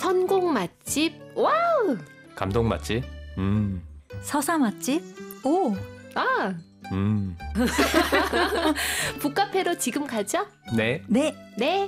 선곡 맛집. 와우. 감동 맛집. 서사 맛집. 오. 아. 북카페로 지금 가죠? 네. 네. 네.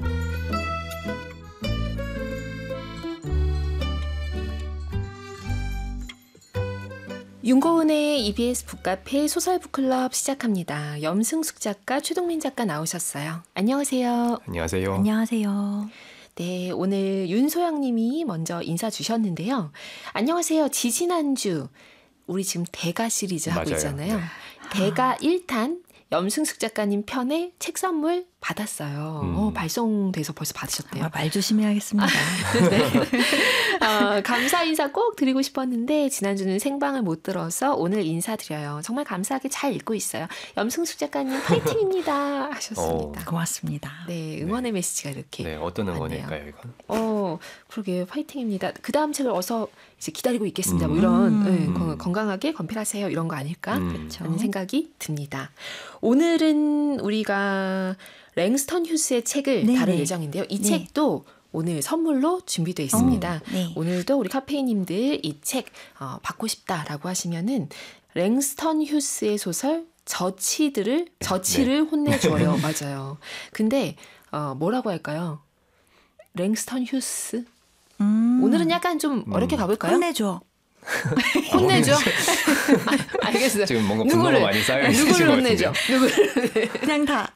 윤고은의 EBS 북카페 소설 북클럽 시작합니다. 염승숙 작가, 최동민 작가 나오셨어요. 안녕하세요. 안녕하세요. 안녕하세요. 네, 오늘 윤소영 님이 먼저 인사 주셨는데요. 안녕하세요. 지지난주 우리 지금 대가 시리즈 하고 맞아요. 있잖아요. 네. 대가 1탄 염승숙 작가님 편에 책 선물 받았어요. 발송돼서 벌써 받으셨대요. 말 조심해야겠습니다. 네. 감사 인사 꼭 드리고 싶었는데 지난주는 생방을 못 들어서 오늘 인사드려요. 정말 감사하게 잘 읽고 있어요. 염승숙 작가님 파이팅입니다 하셨습니다. 고맙습니다. 네, 응원의 메시지가 이렇게. 네, 어떤 왔네요. 응원일까요, 이건? 그러게 파이팅입니다. 그 다음 책을 어서 이제 기다리고 있겠습니다. 뭐 이런 네, 건강하게 건필하세요. 이런 거 아닐까? 그렇죠. 하는 생각이 듭니다. 오늘은 우리가 랭스턴 휴스의 책을 네네. 다룰 예정인데요. 이 네. 책도 오늘 선물로 준비되어 있습니다. 네. 오늘도 우리 카페인님들 이 책 받고 싶다라고 하시면은 랭스턴 휴스의 소설 저치를 혼내줘요. 맞아요. 근데 뭐라고 할까요? 랭스턴 휴스? 오늘은 약간 좀 어렵게 가볼까요? 혼내줘. 혼내줘? 알겠어요. 지금 뭔가 분노가 많이 쌓여 있으신 누구를 것 혼내죠? 누구를? 그냥 다.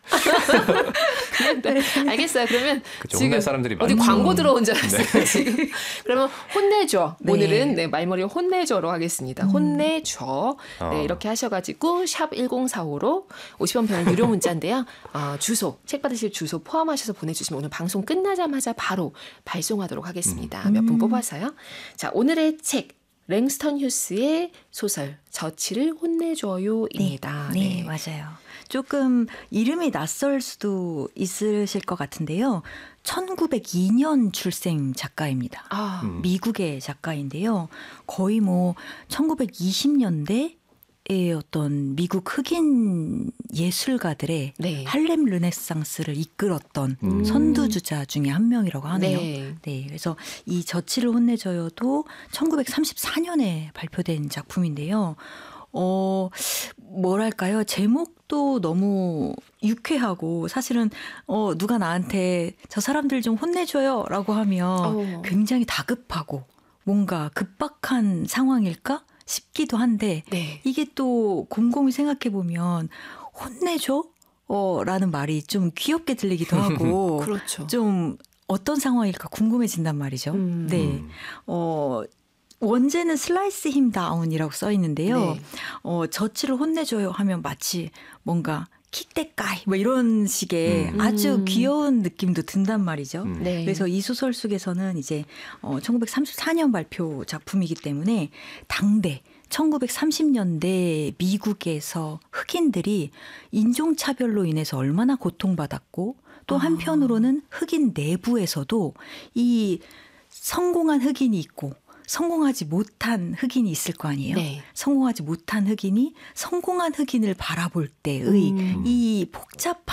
알겠어요. 그러면 그쵸, 지금 혼낼 사람들이 어디 많죠. 광고 들어온 줄 알았어요. 네. 지금. 그러면 혼내줘. 네. 오늘은 네, 말머리 혼내줘로 하겠습니다. 혼내줘. 네, 이렇게 하셔가지고 샵 1045로 50원 변 유료 문자인데요. 주소, 책 받으실 주소 포함하셔서 보내주시면 오늘 방송 끝나자마자 바로 발송하도록 하겠습니다. 몇 분 뽑아서요. 자, 오늘의 책. 랭스턴 휴스의 소설 저치를 혼내줘요입니다. 네, 맞아요. 조금 이름이 낯설 수도 있으실 것 같은데요. 1902년 출생 작가입니다. 미국의 작가인데요. 거의 뭐 1920년대의 어떤 미국 흑인 예술가들의 네. 할렘 르네상스를 이끌었던 선두주자 중에 한 명이라고 하네요. 네. 네, 그래서 이 저치를 혼내줘요도 1934년에 발표된 작품인데요. 뭐랄까요? 제목도 너무 유쾌하고 사실은 누가 나한테 저 사람들 좀 혼내줘요 라고 하면 굉장히 다급하고 뭔가 급박한 상황일까 싶기도 한데 네. 이게 또 곰곰이 생각해 보면 혼내줘? 라는 말이 좀 귀엽게 들리기도 하고 그렇죠. 좀 어떤 상황일까 궁금해진단 말이죠. 네. 원제는 슬라이스 힘 다운이라고 써 있는데요. 네. 저치를 혼내줘요 하면 마치 뭔가 킥대까이 뭐 이런 식의 아주 귀여운 느낌도 든단 말이죠. 네. 그래서 이 소설 속에서는 이제 1934년 발표 작품이기 때문에 당대 1930년대 미국에서 흑인들이 인종차별로 인해서 얼마나 고통받았고 또 한편으로는 흑인 내부에서도 이 성공한 흑인이 있고 성공하지 못한 흑인이 있을 거 아니에요. 네. 성공하지 못한 흑인이 성공한 흑인을 바라볼 때의 이 복잡한